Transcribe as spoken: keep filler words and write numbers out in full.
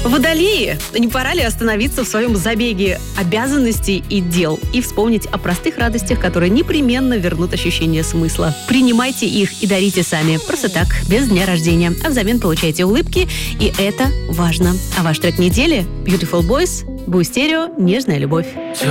Водолеи, не пора ли остановиться в своем забеге обязанностей и дел и вспомнить о простых радостях, которые непременно вернут ощущение смысла? Принимайте их и дарите сами. Просто так, без дня рождения. А взамен получайте улыбки, и это важно. А ваш трек недели — Beautiful Boys, Бустерио, «Нежная любовь».